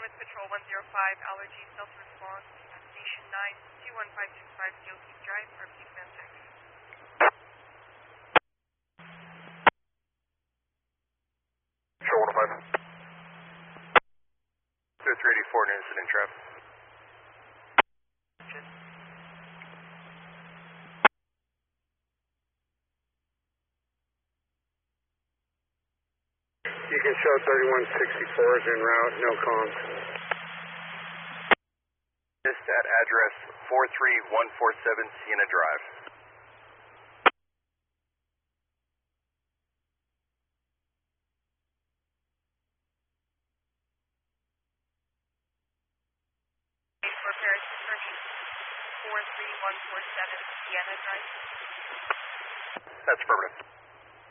with Patrol 105, Allergy Self-Response, Station 9, 21565 Gilkey Drive, RP Command Text. Patrol 105. 384, an incident traffic. You can show 3164 is en route, no comms. This at address 43147 Sienna Drive. Repairs concerning 43147 Sienna Drive. That's affirmative.